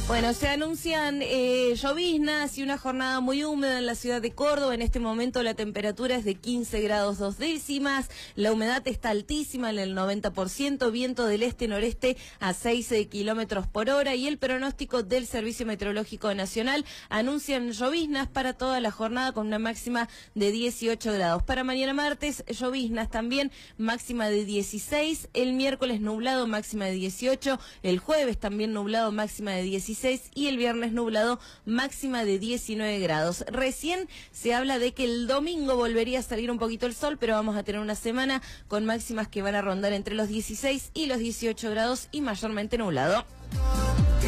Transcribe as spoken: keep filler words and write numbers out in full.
Bueno, se anuncian eh, lloviznas y una jornada muy húmeda en la ciudad de Córdoba. En este momento la temperatura es de quince grados dos décimas, la humedad está altísima en el noventa por ciento, viento del este-noreste a seis kilómetros por hora y el pronóstico del Servicio Meteorológico Nacional anuncian lloviznas para toda la jornada con una máxima de dieciocho grados. Para mañana martes, lloviznas también, máxima de dieciséis, el miércoles nublado, máxima de dieciocho, el jueves también nublado, máxima de dieciséis, y el viernes nublado, máxima de diecinueve grados. Recién se habla de que el domingo volvería a salir un poquito el sol, pero vamos a tener una semana con máximas que van a rondar entre los dieciséis y los dieciocho grados y mayormente nublado.